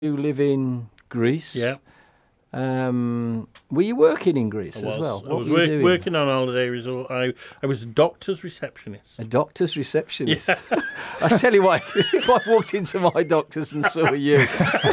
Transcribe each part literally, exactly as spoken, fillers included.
You live in Greece. Yeah. Um, were you working in Greece I as was. well? I What was were you work, doing? working on a holiday resort. I, I was a doctor's receptionist. A doctor's receptionist. Yeah. I tell you what, if I walked into my doctor's and saw you,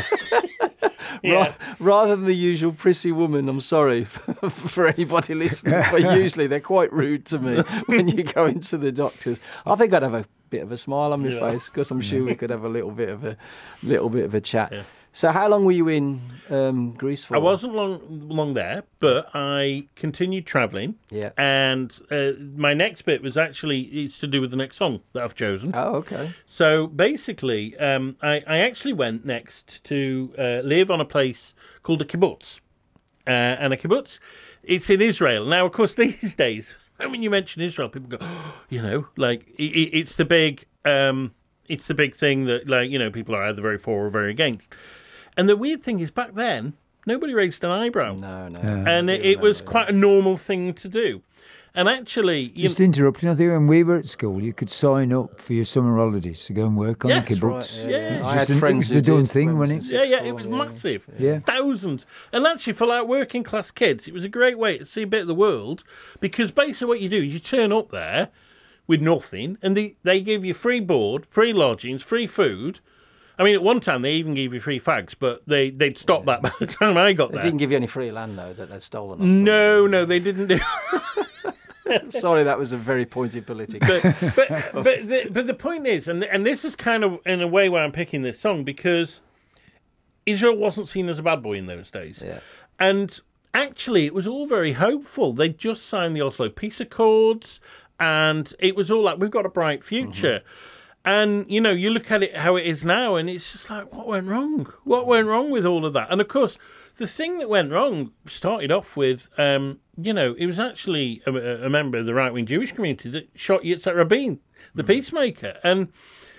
Yeah. ra- rather than the usual prissy woman, I'm sorry for anybody listening, but usually they're quite rude to me when you go into the doctor's. I think I'd have a bit of a smile on my Yeah. face because I'm sure we could have a little bit of a little bit of a chat. Yeah. So, how long were you in um, Greece for? I wasn't long long there, but I continued travelling. Yeah. And uh, my next bit was actually, it's to do with the next song that I've chosen. Oh, okay. So basically, um, I, I actually went next to uh, live on a place called a kibbutz. Uh, and a kibbutz, it's in Israel. Now, of course, these days, when you mention Israel, people go, oh, you know, like, it, it's the big... Um, it's the big thing that, like, you know, people are either very for or very against. And the weird thing is, back then, nobody raised an eyebrow. No, no. Yeah. And I it, do it was remember, quite a normal thing to do. And actually... you Just interrupting, I think when we were at school, you could sign up for your summer holidays to go and work on Yes, the kibbutz. Right, Yeah. yeah. It's I just had an- friends it was the who done did thing, when I wasn't was it? Yeah, in yeah, sixth it was form, massive. Yeah. Thousands. And actually, for like working class kids, it was a great way to see a bit of the world, because basically what you do is you turn up there with nothing, and they, they give you free board, free lodgings, free food. I mean, at one time they even gave you free fags, but they, they'd stopped that by the time I got They there. didn't give you any free land, though, that they'd stolen off No, no, they didn't do someone. Sorry, that was a very pointed political. but but but the, but the point is, and and this is kind of in a way why I'm picking this song, because Israel wasn't seen as a bad boy in those days, Yeah. and actually it was all very hopeful. They just signed the Oslo Peace Accords, and it was all like, we've got a bright future. And you know, you look at it how it is now, and it's just like, what went wrong? What went wrong with all of that? And of course, the thing that went wrong started off with, um, you know, it was actually a, a member of the right-wing Jewish community that shot Yitzhak Rabin, the peacemaker. And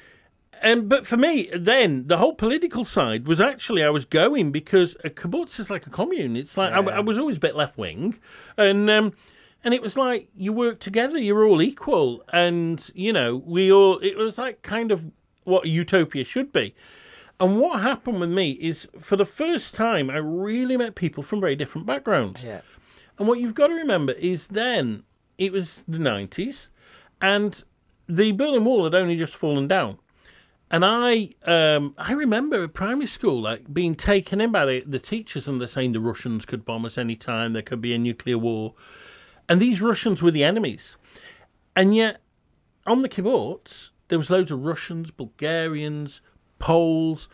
and but for me, then the whole political side was actually, I was going because a kibbutz is like a commune. It's like I, I was always a bit left-wing, and um, and it was like you work together, you're all equal, and you know, we all. It was like kind of what utopia should be. And what happened with me is, for the first time, I really met people from very different backgrounds. Yeah. And what you've got to remember is then, it was the nineties, and the Berlin Wall had only just fallen down. And I um, I remember at primary school, like, being taken in by the, the teachers, and they're saying the Russians could bomb us any time, there could be a nuclear war. And these Russians were the enemies. And yet, on the kibbutz, there was loads of Russians, Bulgarians, Poles,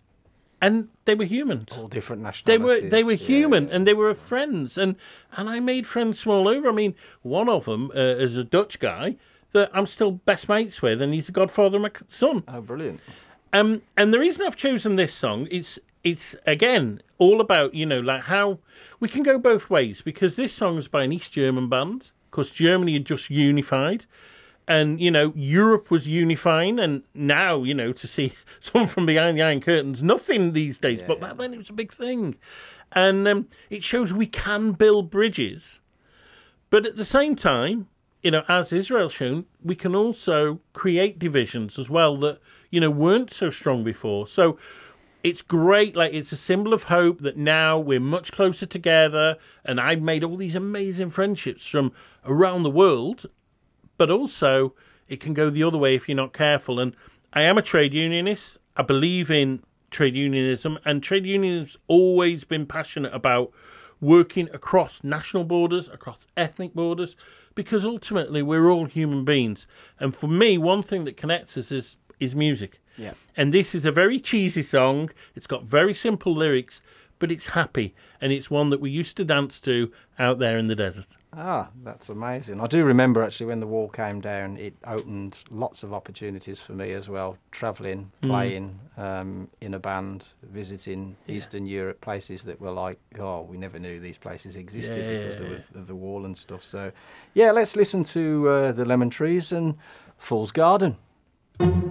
and they were humans. All different They were nationalities. they were Yeah, human, yeah. and they were friends, and and I made friends from all over. I mean, one of them uh, is a Dutch guy that I'm still best mates with, and he's the godfather of my c- son. Oh, brilliant. Um, and the reason I've chosen this song is it's again all about, you know, like how we can go both ways, because this song is by an East German band. Of course, Germany had just unified. And, you know, Europe was unifying, and now, you know, to see someone from behind the Iron Curtain's nothing these days, Yeah, but yeah. back then it was a big thing. And um, it shows we can build bridges, but at the same time, you know, as Israel's shown, we can also create divisions as well that, you know, weren't so strong before. So it's great, like, it's a symbol of hope that now we're much closer together, and I've made all these amazing friendships from around the world. But also, it can go the other way if you're not careful. And I am a trade unionist. I believe in trade unionism. And trade union's always been passionate about working across national borders, across ethnic borders, because ultimately we're all human beings. And for me, one thing that connects us is, is music. Yeah. And this is a very cheesy song. It's got very simple lyrics, but it's happy. And it's one that we used to dance to out there in the desert. Ah, that's amazing. I do remember, actually, when the wall came down, it opened lots of opportunities for me as well. Travelling, playing um, in a band, visiting Eastern Europe, places that were like, oh, we never knew these places existed Yeah, because yeah, of, yeah. of the wall and stuff. So, yeah, let's listen to uh, the Lemon Trees and Fool's Garden.